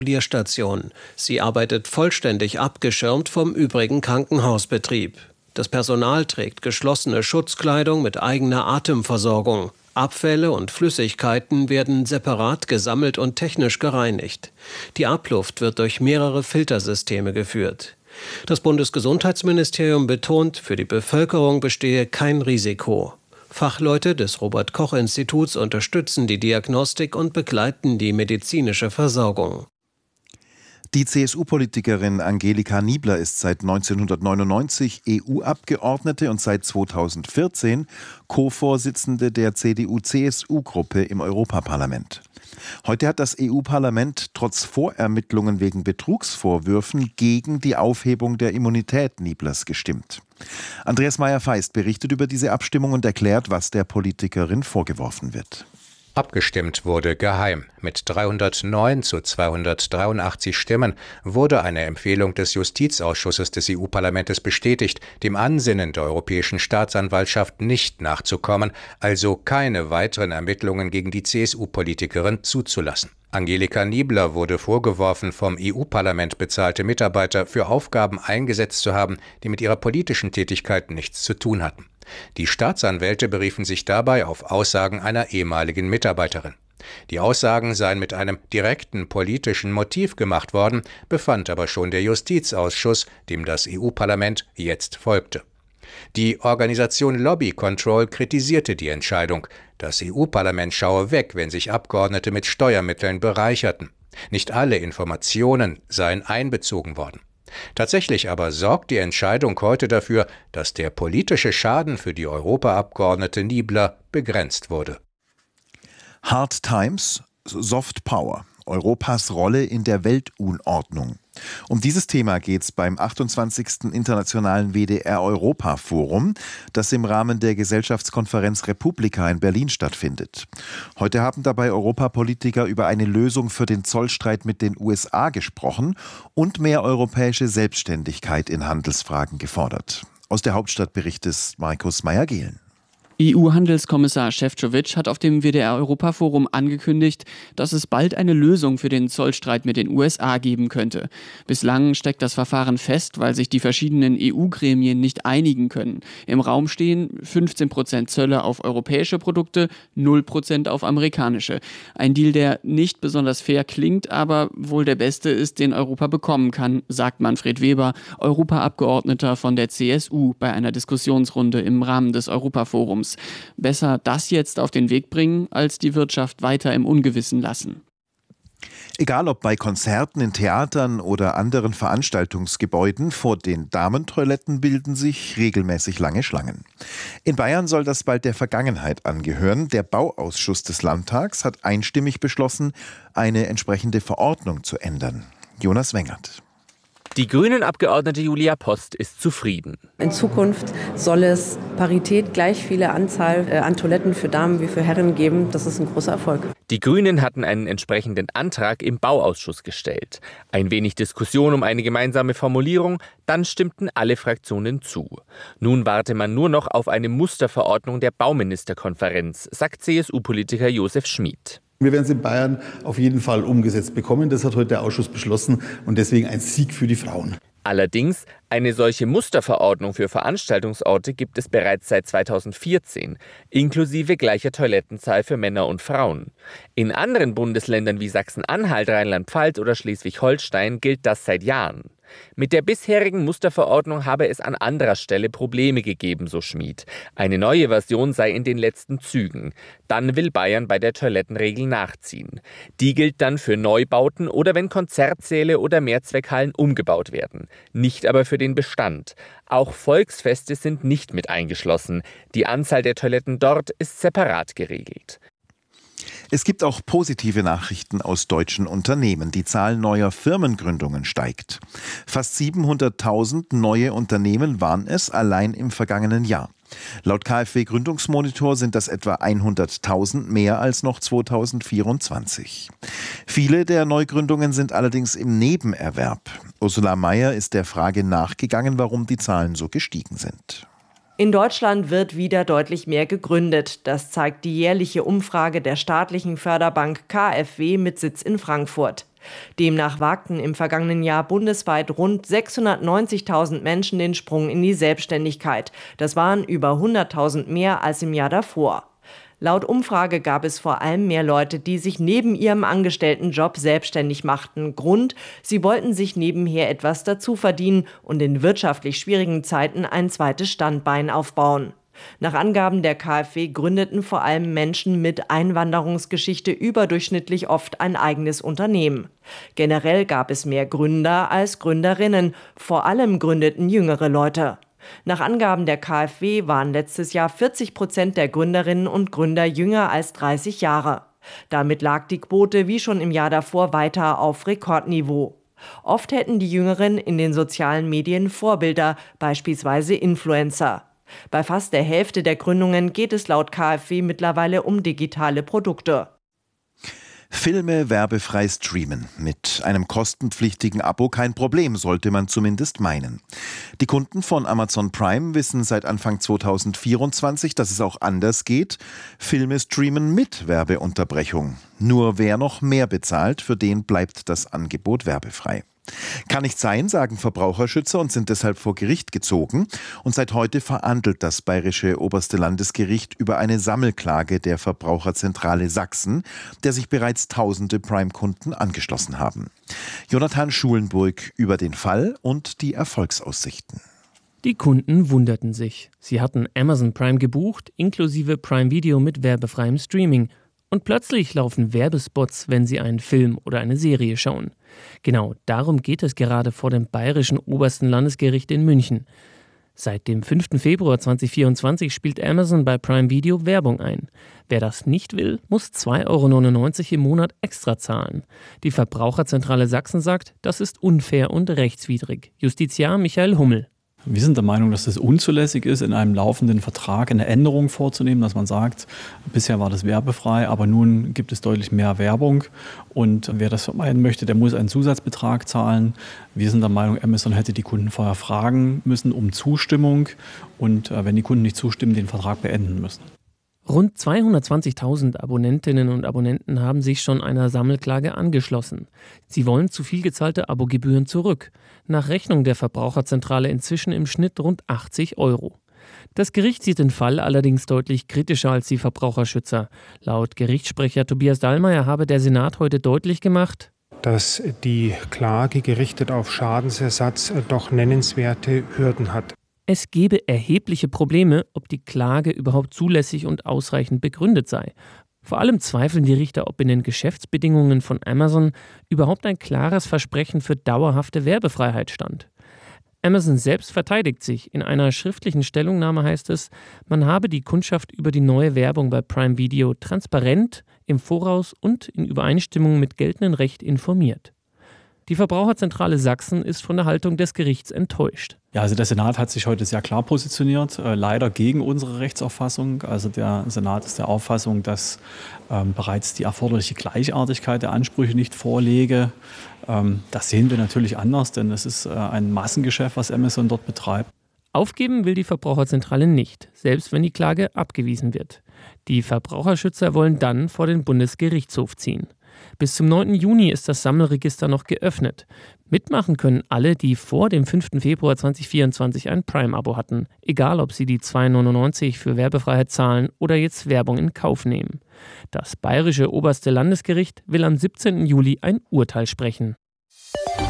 Isolierstation. Sie arbeitet vollständig abgeschirmt vom übrigen Krankenhausbetrieb. Das Personal trägt geschlossene Schutzkleidung mit eigener Atemversorgung. Abfälle und Flüssigkeiten werden separat gesammelt und technisch gereinigt. Die Abluft wird durch mehrere Filtersysteme geführt. Das Bundesgesundheitsministerium betont, für die Bevölkerung bestehe kein Risiko. Fachleute des Robert-Koch-Instituts unterstützen die Diagnostik und begleiten die medizinische Versorgung. Die CSU-Politikerin Angelika Niebler ist seit 1999 EU-Abgeordnete und seit 2014 Co-Vorsitzende der CDU-CSU-Gruppe im Europaparlament. Heute hat das EU-Parlament trotz Vorermittlungen wegen Betrugsvorwürfen gegen die Aufhebung der Immunität Nieblers gestimmt. Andreas Meyer-Feist berichtet über diese Abstimmung und erklärt, was der Politikerin vorgeworfen wird. Abgestimmt wurde geheim. Mit 309 zu 283 Stimmen wurde eine Empfehlung des Justizausschusses des EU-Parlaments bestätigt, dem Ansinnen der Europäischen Staatsanwaltschaft nicht nachzukommen, also keine weiteren Ermittlungen gegen die CSU-Politikerin zuzulassen. Angelika Niebler wurde vorgeworfen, vom EU-Parlament bezahlte Mitarbeiter für Aufgaben eingesetzt zu haben, die mit ihrer politischen Tätigkeit nichts zu tun hatten. Die Staatsanwälte beriefen sich dabei auf Aussagen einer ehemaligen Mitarbeiterin. Die Aussagen seien mit einem direkten politischen Motiv gemacht worden, befand aber schon der Justizausschuss, dem das EU-Parlament jetzt folgte. Die Organisation Lobby Control kritisierte die Entscheidung. Das EU-Parlament schaue weg, wenn sich Abgeordnete mit Steuermitteln bereicherten. Nicht alle Informationen seien einbezogen worden. Tatsächlich aber sorgt die Entscheidung heute dafür, dass der politische Schaden für die Europaabgeordnete Niebler begrenzt wurde. Hard Times, Soft Power. Europas Rolle in der Weltunordnung. Um dieses Thema geht es beim 28. Internationalen WDR-Europa-Forum, das im Rahmen der Gesellschaftskonferenz Republika in Berlin stattfindet. Heute haben dabei Europapolitiker über eine Lösung für den Zollstreit mit den USA gesprochen und mehr europäische Selbstständigkeit in Handelsfragen gefordert. Aus der Hauptstadt berichtet Markus Meyer-Gehlen. EU-Handelskommissar Šefčovič hat auf dem WDR-Europa-Forum angekündigt, dass es bald eine Lösung für den Zollstreit mit den USA geben könnte. Bislang steckt das Verfahren fest, weil sich die verschiedenen EU-Gremien nicht einigen können. Im Raum stehen 15% Zölle auf europäische Produkte, 0% auf amerikanische. Ein Deal, der nicht besonders fair klingt, aber wohl der beste ist, den Europa bekommen kann, sagt Manfred Weber, Europaabgeordneter von der CSU bei einer Diskussionsrunde im Rahmen des Europaforums. Besser das jetzt auf den Weg bringen, als die Wirtschaft weiter im Ungewissen lassen. Egal ob bei Konzerten, in Theatern oder anderen Veranstaltungsgebäuden, vor den Damentoiletten bilden sich regelmäßig lange Schlangen. In Bayern soll das bald der Vergangenheit angehören. Der Bauausschuss des Landtags hat einstimmig beschlossen, eine entsprechende Verordnung zu ändern. Jonas Wengert. Die Grünen-Abgeordnete Julia Post ist zufrieden. In Zukunft soll es Parität, gleich viele Anzahl an Toiletten für Damen wie für Herren geben. Das ist ein großer Erfolg. Die Grünen hatten einen entsprechenden Antrag im Bauausschuss gestellt. Ein wenig Diskussion um eine gemeinsame Formulierung, dann stimmten alle Fraktionen zu. Nun warte man nur noch auf eine Musterverordnung der Bauministerkonferenz, sagt CSU-Politiker Josef Schmid. Wir werden es in Bayern auf jeden Fall umgesetzt bekommen. Das hat heute der Ausschuss beschlossen und deswegen ein Sieg für die Frauen. Allerdings, eine solche Musterverordnung für Veranstaltungsorte gibt es bereits seit 2014, inklusive gleicher Toilettenzahl für Männer und Frauen. In anderen Bundesländern wie Sachsen-Anhalt, Rheinland-Pfalz oder Schleswig-Holstein gilt das seit Jahren. Mit der bisherigen Musterverordnung habe es an anderer Stelle Probleme gegeben, so Schmid. Eine neue Version sei in den letzten Zügen. Dann will Bayern bei der Toilettenregel nachziehen. Die gilt dann für Neubauten oder wenn Konzertsäle oder Mehrzweckhallen umgebaut werden. Nicht aber für den Bestand. Auch Volksfeste sind nicht mit eingeschlossen. Die Anzahl der Toiletten dort ist separat geregelt. Es gibt auch positive Nachrichten aus deutschen Unternehmen. Die Zahl neuer Firmengründungen steigt. Fast 700.000 neue Unternehmen waren es allein im vergangenen Jahr. Laut KfW Gründungsmonitor sind das etwa 100.000 mehr als noch 2024. Viele der Neugründungen sind allerdings im Nebenerwerb. Ursula Mayer ist der Frage nachgegangen, warum die Zahlen so gestiegen sind. In Deutschland wird wieder deutlich mehr gegründet. Das zeigt die jährliche Umfrage der staatlichen Förderbank KfW mit Sitz in Frankfurt. Demnach wagten im vergangenen Jahr bundesweit rund 690.000 Menschen den Sprung in die Selbstständigkeit. Das waren über 100.000 mehr als im Jahr davor. Laut Umfrage gab es vor allem mehr Leute, die sich neben ihrem Angestelltenjob selbstständig machten. Grund: Sie wollten sich nebenher etwas dazu verdienen und in wirtschaftlich schwierigen Zeiten ein zweites Standbein aufbauen. Nach Angaben der KfW gründeten vor allem Menschen mit Einwanderungsgeschichte überdurchschnittlich oft ein eigenes Unternehmen. Generell gab es mehr Gründer als Gründerinnen. Vor allem gründeten jüngere Leute. Nach Angaben der KfW waren letztes Jahr 40% der Gründerinnen und Gründer jünger als 30 Jahre. Damit lag die Quote wie schon im Jahr davor weiter auf Rekordniveau. Oft hätten die Jüngeren in den sozialen Medien Vorbilder, beispielsweise Influencer. Bei fast der Hälfte der Gründungen geht es laut KfW mittlerweile um digitale Produkte. Filme werbefrei streamen. Mit einem kostenpflichtigen Abo kein Problem, sollte man zumindest meinen. Die Kunden von Amazon Prime wissen seit Anfang 2024, dass es auch anders geht. Filme streamen mit Werbeunterbrechung. Nur wer noch mehr bezahlt, für den bleibt das Angebot werbefrei. Kann nicht sein, sagen Verbraucherschützer und sind deshalb vor Gericht gezogen. Und seit heute verhandelt das Bayerische Oberste Landesgericht über eine Sammelklage der Verbraucherzentrale Sachsen, der sich bereits tausende Prime-Kunden angeschlossen haben. Jonathan Schulenburg über den Fall und die Erfolgsaussichten. Die Kunden wunderten sich. Sie hatten Amazon Prime gebucht, inklusive Prime Video mit werbefreiem Streaming. Und plötzlich laufen Werbespots, wenn sie einen Film oder eine Serie schauen. Genau darum geht es gerade vor dem Bayerischen Obersten Landesgericht in München. Seit dem 5. Februar 2024 spielt Amazon bei Prime Video Werbung ein. Wer das nicht will, muss 2,99 € im Monat extra zahlen. Die Verbraucherzentrale Sachsen sagt, das ist unfair und rechtswidrig. Justiziar Michael Hummel. Wir sind der Meinung, dass es unzulässig ist, in einem laufenden Vertrag eine Änderung vorzunehmen, dass man sagt, bisher war das werbefrei, aber nun gibt es deutlich mehr Werbung und wer das vermeiden möchte, der muss einen Zusatzbetrag zahlen. Wir sind der Meinung, Amazon hätte die Kunden vorher fragen müssen um Zustimmung und wenn die Kunden nicht zustimmen, den Vertrag beenden müssen. Rund 220.000 Abonnentinnen und Abonnenten haben sich schon einer Sammelklage angeschlossen. Sie wollen zu viel gezahlte Abogebühren zurück. Nach Rechnung der Verbraucherzentrale inzwischen im Schnitt rund 80 €. Das Gericht sieht den Fall allerdings deutlich kritischer als die Verbraucherschützer. Laut Gerichtssprecher Tobias Dallmayr habe der Senat heute deutlich gemacht, dass die Klage gerichtet auf Schadensersatz doch nennenswerte Hürden hat. Es gebe erhebliche Probleme, ob die Klage überhaupt zulässig und ausreichend begründet sei. Vor allem zweifeln die Richter, ob in den Geschäftsbedingungen von Amazon überhaupt ein klares Versprechen für dauerhafte Werbefreiheit stand. Amazon selbst verteidigt sich. In einer schriftlichen Stellungnahme heißt es, man habe die Kundschaft über die neue Werbung bei Prime Video transparent, im Voraus und in Übereinstimmung mit geltendem Recht informiert. Die Verbraucherzentrale Sachsen ist von der Haltung des Gerichts enttäuscht. Ja, also der Senat hat sich heute sehr klar positioniert, leider gegen unsere Rechtsauffassung. Also der Senat ist der Auffassung, dass bereits die erforderliche Gleichartigkeit der Ansprüche nicht vorläge. Das sehen wir natürlich anders, denn es ist ein Massengeschäft, was Amazon dort betreibt. Aufgeben will die Verbraucherzentrale nicht, selbst wenn die Klage abgewiesen wird. Die Verbraucherschützer wollen dann vor den Bundesgerichtshof ziehen. Bis zum 9. Juni ist das Sammelregister noch geöffnet. Mitmachen können alle, die vor dem 5. Februar 2024 ein Prime-Abo hatten, egal ob sie die 2,99 € für Werbefreiheit zahlen oder jetzt Werbung in Kauf nehmen. Das Bayerische Oberste Landesgericht will am 17. Juli ein Urteil sprechen.